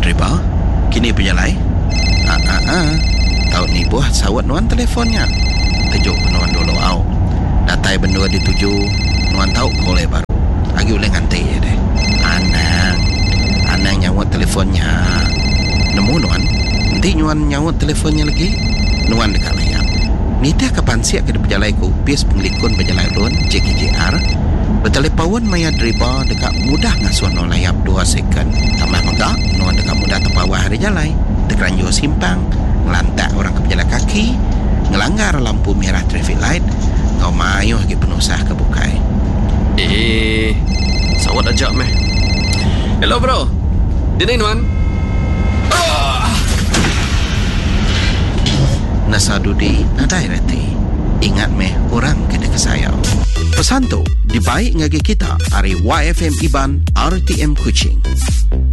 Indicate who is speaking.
Speaker 1: driba, kini berjalai. Tahu ni buah sawat nuan telefonnya. Tujuk nuan dulu au. Datai bendua dituju, nuan tahu boleh baru. Lagi boleh ngantai ya deh. Anang nyawat teleponnya. Nemu nuan, nanti nuan nyawat teleponnya lagi. Nuan dekat layar. Nita kapan siap ke berjalai ku upis penglikun berjalai lun JKJR. Bertelepon maya driba dekat mudah ngasuan no layap 2 second. Tambah megak, nuan dekat mudah terpawah hari jalai. Terkeranjur simpang, ngelantak orang ke berjalan kaki, ngelanggar lampu merah traffic light, ngau mayuh lagi penusah ke bukai.
Speaker 2: Sawat ajak meh. Hello bro. Dini nuan.
Speaker 1: Nasadudi nadai reti. Ingat meh orang kena kesayang. Pesan tu dibaik ngagi kita hari YFM Iban RTM Kuching.